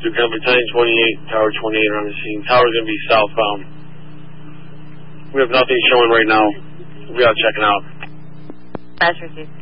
Duke Battalion 28, Tower 28 on the scene. Tower's going to be southbound. We have nothing showing right now. We are checking out. Flash received.